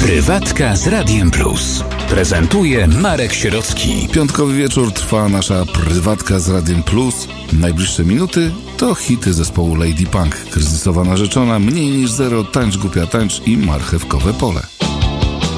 Prywatka z Radiem Plus. Prezentuje Marek Sierocki. Piątkowy wieczór trwa nasza prywatka z Radiem Plus. Najbliższe minuty to hity zespołu Lady Punk. Kryzysowa narzeczona, mniej niż zero, tańcz głupia tańcz i marchewkowe pole.